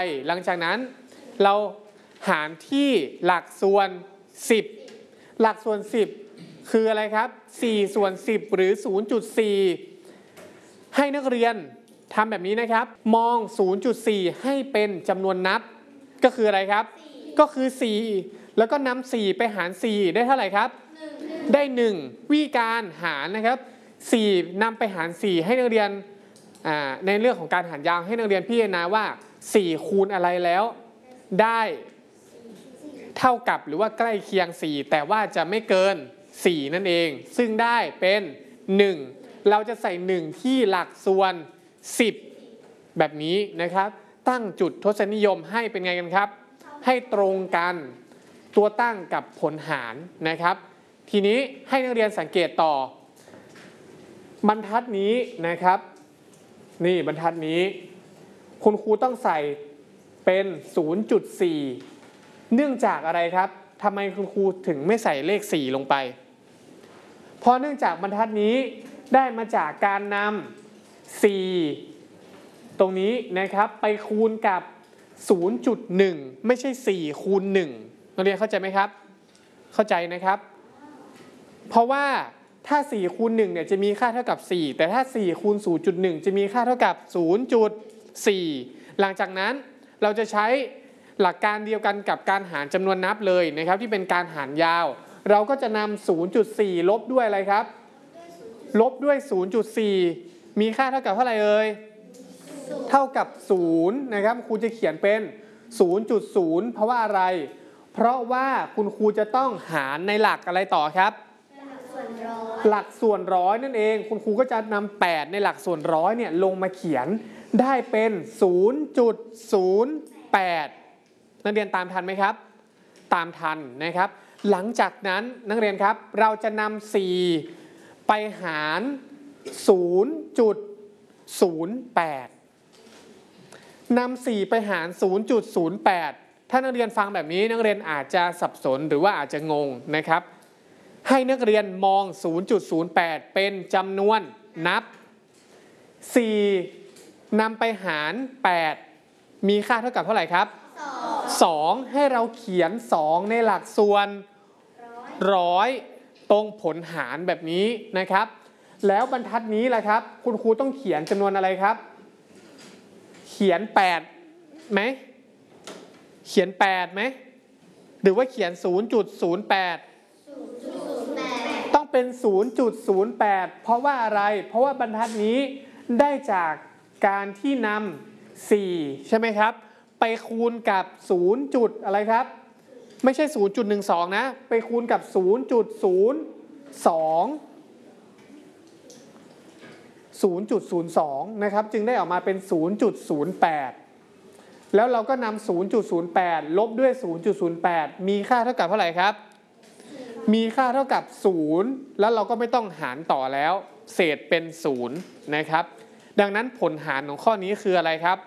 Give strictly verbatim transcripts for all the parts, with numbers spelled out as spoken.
หลังจากนั้นเราหารที่หลักส่วนสิบหลักส่วนสิบคืออะไรครับสี่ส่วนสิบหรือ ศูนย์จุดสี่ ให้นักเรียนทำแบบนี้นะครับมอง ศูนย์จุดสี่ ให้เป็นจำนวนนับก็คืออะไรครับก็คือสี่แล้วก็นำสี่ไปหารสี่ได้เท่าไหร่ครับได้หนึ่งวิธีการหารนะครับสี่นำไปหารสี่ให้นักเรียนในเรื่องของการหารยาวให้นักเรียนพิจารณาว่าสี่คูณอะไรแล้วได้เท่ากับหรือว่าใกล้เคียงสี่แต่ว่าจะไม่เกินสี่นั่นเองซึ่งได้เป็นหนึ่งเราจะใส่หนึ่งที่หลักส่วนสิบแบบนี้นะครับตั้งจุดทศนิยมให้เป็นไงกันครับให้ตรงกันตัวตั้งกับผลหารนะครับทีนี้ให้นักเรียนสังเกตต่อบรรทัดนี้นะครับนี่บรรทัดนี้คุณครูต้องใส่เป็น ศูนย์จุดสี่ เนื่องจากอะไรครับทำไมคุณครูถึงไม่ใส่เลขสี่ลงไปเพราะเนื่องจากบรรทัดนี้ได้มาจากการนำสี่ตรงนี้นะครับไปคูณกับ ศูนย์จุดหนึ่ง ไม่ใช่สี่คูณหนึ่งนักเรียนเข้าใจไหมครับเข้าใจนะครับเพราะว่าถ้าสี่คูณหนึ่งเนี่ยจะมีค่าเท่ากับสี่แต่ถ้าสี่คูณ ศูนย์จุดหนึ่ง จะมีค่าเท่ากับ ศูนย์จุดสี่ หลังจากนั้นเราจะใช้หลักการเดียวกันกับการหารจำนวนนับเลยนะครับที่เป็นการหารยาวเราก็จะนำ ศูนย์จุดสี่ ลบด้วยอะไรครับลบด้วย ศูนย์จุดสี่ มีค่าเท่ากับเท่าไหร่เอ่ยเท่ากับศูนย์นะครับครูจะเขียนเป็น ศูนย์จุดศูนย์ เพราะว่าอะไรเพราะว่าคุณครูจะต้องหารในหลักอะไรต่อครับหลักส่วนร้อยนั่นเองคุณครูก็จะนำแปดในหลักส่วนร้อยเนี่ยลงมาเขียนได้เป็น ศูนย์จุดศูนย์แปด นักเรียนตามทันไหมครับตามทันนะครับหลังจากนั้นนักเรียนครับเราจะนำสี่ไปหาร ศูนย์จุดศูนย์แปด นำสี่ไปหาร ศูนย์จุดศูนย์แปด ถ้านักเรียนฟังแบบนี้นักเรียนอาจจะสับสนหรือว่าอาจจะงงนะครับให้นักเรียนมอง ศูนย์จุดศูนย์แปด เป็นจำนวนนับสี่นำไปหารแปดมีค่าเท่ากับเท่าไหร่ครับสองให้เราเขียนสองในหลักส่วนร้อยตรงผลหารแบบนี้นะครับแล้วบรรทัดนี้แหละครับคุณครูต้องเขียนจำนวนอะไรครับเขียนแปดไหมเขียนแปดไหมหรือว่าเขียน ศูนย์จุดศูนย์แปด ต้องเป็น ศูนย์จุดศูนย์แปด เพราะว่าอะไรเพราะว่าบรรทัดนี้ได้จากการที่นำสี่ใช่ไหมครับไปคูณกับ ศูนย์ จุดอะไรครับไม่ใช่ ศูนย์จุดหนึ่งสอง นะไปคูณกับ ศูนย์จุดศูนย์สอง ศูนย์จุดศูนย์สอง นะครับจึงได้ออกมาเป็น ศูนย์จุดศูนย์แปด แล้วเราก็นำ ศูนย์จุดศูนย์แปด ลบด้วย ศูนย์จุดศูนย์แปด มีค่าเท่ากับเท่าไหร่ครับมีค่าเท่ากับศูนย์แล้วเราก็ไม่ต้องหารต่อแล้วเศษเป็นศูนย์นะครับดังนั้นผลหารของข้อนี้คืออะไรครับ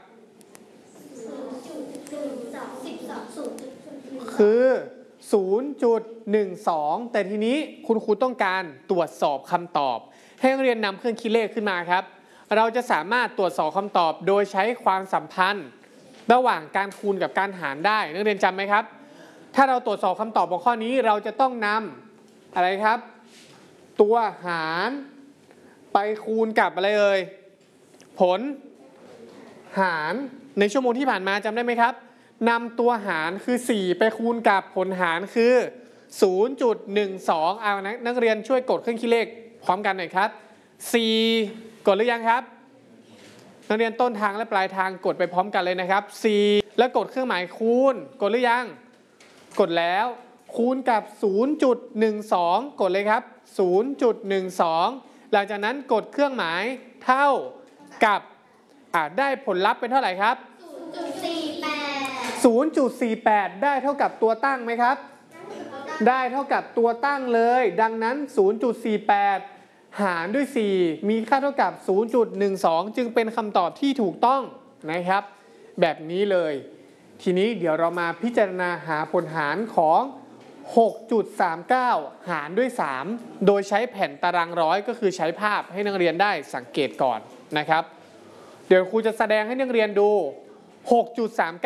คือ ศูนย์จุดหนึ่งสอง แต่ทีนี้คุณครูต้องการตรวจสอบคำตอบให้นักเรียนนำเครื่องคิดเลขขึ้นมาครับเราจะสามารถตรวจสอบคำตอบโดยใช้ความสัมพันธ์ระหว่างการคูณกับการหารได้นักเรียนจำไหมครับถ้าเราตรวจสอบคำตอบของข้อนี้เราจะต้องนำอะไรครับตัวหารไปคูณกับอะไรเอ่ยผลหารในชั่วโมงที่ผ่านมาจำได้ไหมครับนำตัวหารคือสี่ไปคูณกับผลหารคือ ศูนย์จุดหนึ่งสอง เอานะนักเรียนช่วยกดเครื่องคิดเลขพร้อมกันหน่อยครับสี่กดหรือยังครับนักเรียนต้นทางและปลายทางกดไปพร้อมกันเลยนะครับสี่แล้วกดเครื่องหมายคูณกดหรือยังกดแล้วคูณกับ ศูนย์จุดหนึ่งสอง กดเลยครับ ศูนย์จุดหนึ่งสอง หลังจากนั้นกดเครื่องหมายเท่ากับได้ผลลัพธ์เป็นเท่าไหร่ครับ ศูนย์จุดสี่แปด ศูนย์จุดสี่แปด ได้เท่ากับตัวตั้งไหมครับได้เท่ากับตัวตั้งเลยดังนั้น ศูนย์จุดสี่แปด หารด้วยสี่มีค่าเท่ากับ ศูนย์จุดหนึ่งสอง จึงเป็นคำตอบที่ถูกต้องนะครับแบบนี้เลยทีนี้เดี๋ยวเรามาพิจารณาหาผลหารของ หกจุดสามเก้า หารด้วยสามโดยใช้แผ่นตารางร้อยก็คือใช้ภาพให้นักเรียนได้สังเกตก่อนนะครับเดี๋ยวครูจะแสดงให้นักเรียนดู หกจุดสามเก้า